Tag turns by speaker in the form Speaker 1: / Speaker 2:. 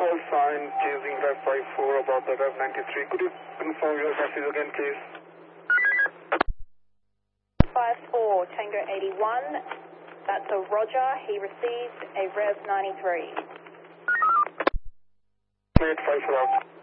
Speaker 1: call sign chasing Rev 54 about the Rev 93. Could you confirm your message again, please?
Speaker 2: 54 Tango 81. That's a Roger. He received a Rev 93.
Speaker 1: Cleared 54 out.